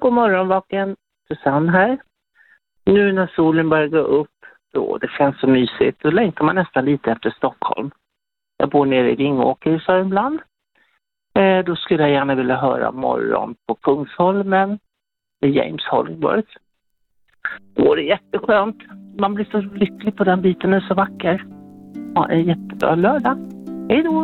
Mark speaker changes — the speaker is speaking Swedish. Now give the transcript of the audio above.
Speaker 1: god morgon, Vaken. Susanne här. Nu när solen börjar gå upp, då det känns så mysigt. Då längtar man nästan lite efter Stockholm. Jag bor nere i Vingåker i Sörmland. Då skulle jag gärna vilja höra morgon på Kungsholmen med James Hollingworth. Då är det jätteskönt. Man blir så lycklig på den biten, är så vacker. Ha en jättebra lördag.